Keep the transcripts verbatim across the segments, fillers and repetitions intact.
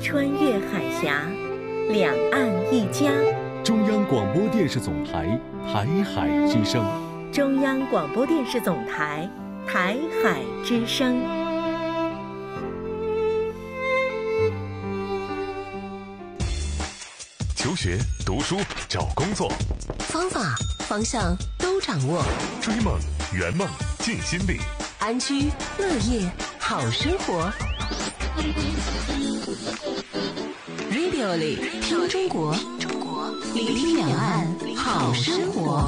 穿越海峡，两岸一家。 中央广播电视总台台海之声。 中央广播电视总台台海之声。 求学、读书、找工作， 方法、方向都掌握。 追梦、圆梦、尽心力， 安居乐业好生活。Radio 里听中国，聆听两岸好生活。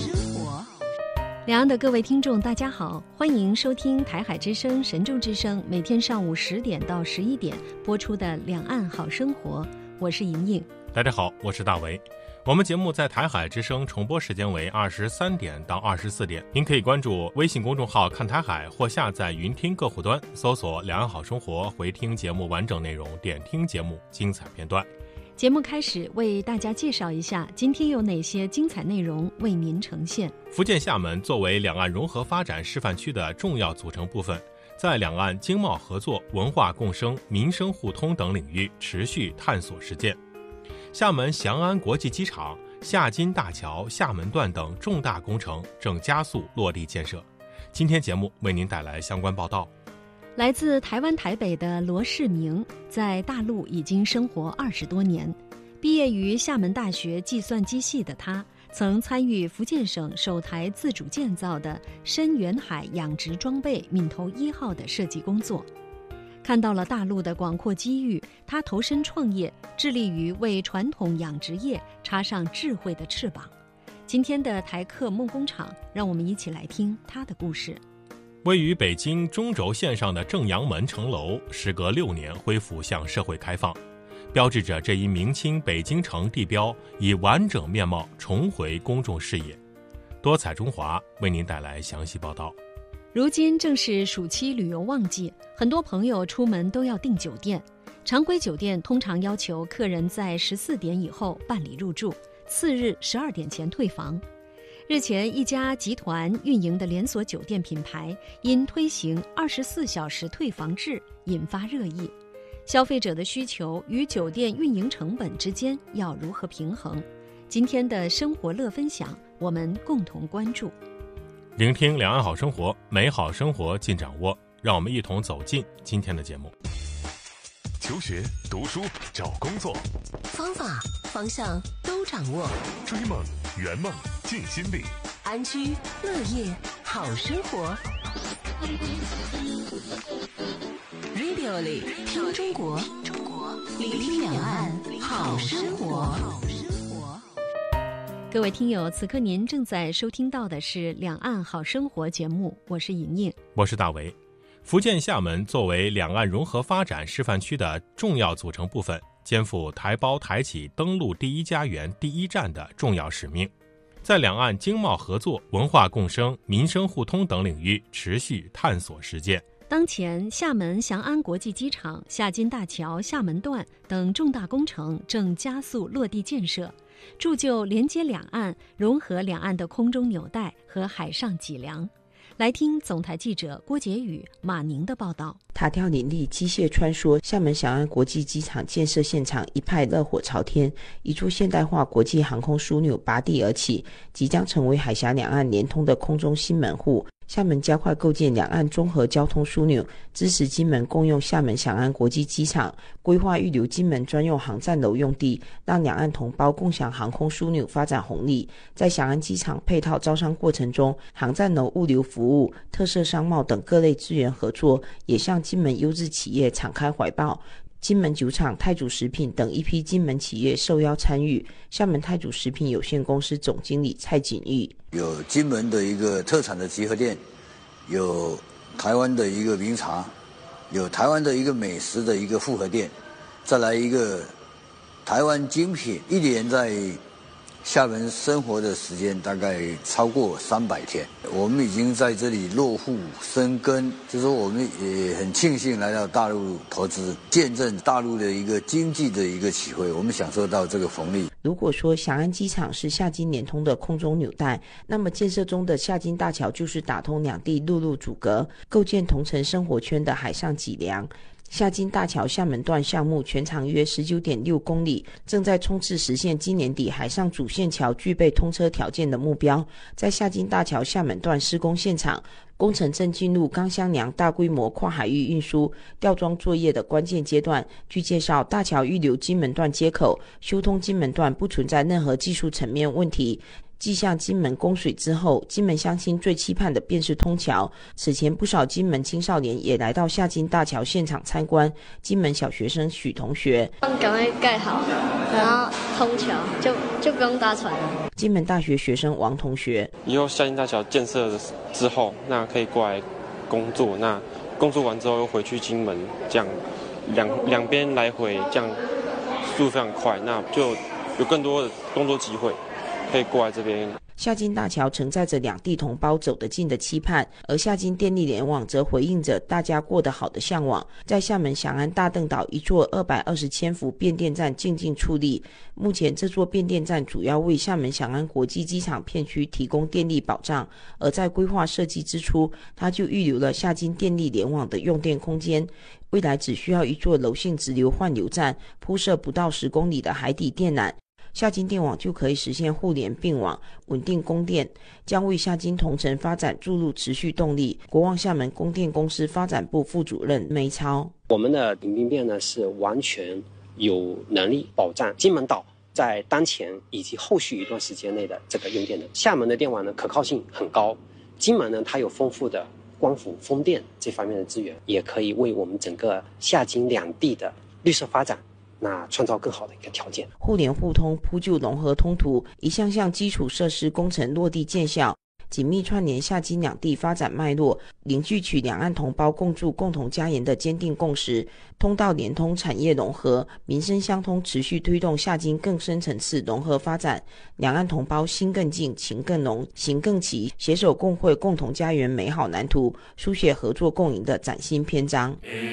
两岸的各位听众大家好，欢迎收听台海之声神州之声每天上午十点到十一点播出的两岸好生活，我是莹莹。 大家好，我是大为。我们节目在台海之声重播时间为二十三点到二十四点，您可以关注微信公众号看台海，或下载云听各户端搜索两岸好生活，回听节目完整内容，点听节目精彩片段。 节目开始，为大家介绍一下今天有哪些精彩内容为您呈现。 福建厦门作为两岸融合发展示范区的重要组成部分，在两岸经贸合作、文化共生、民生互通等领域持续探索实践。厦门翔安国际机场、厦金大桥、厦门段等重大工程正加速落地建设。今天节目为您带来相关报道。 来自台湾台北的罗世明，在大陆已经生活二十多年。毕业于厦门大学计算机系的他，曾参与福建省首台自主建造的深远海养殖装备闽头一号的设计工作。看到了大陆的广阔机遇，他投身创业，致力于为传统养殖业插上智慧的翅膀。今天的台客梦工厂，让我们一起来听他的故事。 位于北京中轴线上的正阳门城楼，时隔六年恢复向社会开放，标志着这一明清北京城地标以完整面貌重回公众视野。多彩中华为您带来详细报道。 如今正是暑期旅游旺季，很多朋友出门都要订酒店。常规酒店通常要求客人在十四点以后办理入住，次日十二点前退房。日前，一家集团运营的连锁酒店品牌因推行二十四小时退房制引发热议。消费者的需求与酒店运营成本之间要如何平衡？今天的生活乐分享，我们共同关注。 聆听两岸好生活，美好生活尽掌握。让我们一同走进今天的节目。 求学、读书、找工作， 方法、方向都掌握。 追梦、圆梦、尽心力， 安居乐业好生活。Radio 里听中国，聆听两岸好生活。 各位听友，此刻您正在收听到的是两岸好生活节目，我是莹莹， 我是大为。福建厦门作为两岸融合发展示范区的重要组成部分，肩负台胞台企登陆第一家园第一站的重要使命，在两岸经贸合作、文化共生、民生互通等领域持续探索实践。 当前，厦门翔安国际机场、厦金大桥、厦门段等重大工程正加速落地建设，铸就连接两岸、融合两岸的空中纽带和海上脊梁。来听总台记者郭杰宇、马宁的报道。 塔吊林立，机械穿梭，厦门翔安国际机场建设现场一派热火朝天，一座现代化国际航空枢纽拔地而起，即将成为海峡两岸连通的空中新门户。厦门加快构建两岸综合交通枢纽，支持金门共用厦门翔安国际机场，规划预留金门专用航站楼用地，让两岸同胞共享航空枢纽发展红利。在翔安机场配套招商过程中，航站楼物流服务、特色商贸等各类资源合作，也向金门优质企业敞开怀抱。金门酒厂、太祖食品等一批金门企业受邀参与。厦门太祖食品有限公司总经理蔡锦玉： 有金门的一个特产的集合店，有台湾的一个名茶，有台湾的一个美食的一个复合店，再来一个台湾精品。一年在厦门生活的时间大概超过三百天，我们已经在这里落户生根，就是说我们也很庆幸来到大陆投资，见证大陆的一个经济的一个起飞，我们享受到这个红利。 如果说翔安机场是厦金连通的空中纽带，那么建设中的厦金大桥就是打通两地陆路阻隔，构建同城生活圈的海上脊梁。 夏金大桥厦门段项目全长约 十九点六公里，正在冲刺实现今年底海上主线桥具备通车条件的目标。在夏金大桥厦门段施工现场，工程正进入钢箱梁大规模跨海域运输吊装作业的关键阶段。据介绍，大桥预留金门段接口，修通金门段不存在任何技术层面问题。继向金门供水之后，金门乡亲最期盼的便是通桥。此前不少金门青少年也来到夏金大桥现场参观。金门小学生许同学， 赶快盖好，然后通桥就就不用搭船了。 金门大学学生王同学， 以后夏金大桥建设之后，那可以过来工作，那工作完之后又回去金门，这样两两边来回，这样速度非常快，那就有更多的工作机会可以过来这边。 夏金大桥承载着两地同胞走得近的期盼，而夏金电力联网则回应着大家过得好的向往。在厦门翔安大邓岛一座二百二十千伏变电站静静矗立。目前这座变电站主要为厦门翔安国际机场片区提供电力保障，而在规划设计之初，它就预留了夏金电力联网的用电空间。未来只需要一座柔性直流换流站，铺设不到十公里的海底电缆，夏金电网就可以实现互联并网，稳定供电，将为夏金同城发展注入持续动力。国旺厦门供电公司发展部副主任梅超， 我们的林兵变呢是完全有能力保障金门岛在当前以及后续一段时间内的这个用电能。厦门的电网呢可靠性很高，金门呢它有丰富的光伏、风电这方面的资源，也可以为我们整个夏金两地的绿色发展那创造更好的一个条件。 互联互通铺就融合通途，一项项基础设施工程落地见效，紧密串联夏金两地发展脉络，凝聚起两岸同胞共筑共同家园的坚定共识。通道连通，产业融合，民生相通，持续推动夏金更深层次融合发展。两岸同胞心更近，情更浓，行更齐，携手共绘共同家园美好蓝图，书写合作共赢的崭新篇章。